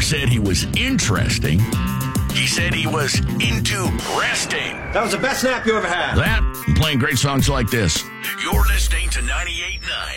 said he was interesting. He said he was into resting. That was the best nap you ever had. That, and playing great songs like this. You're listening to 98.9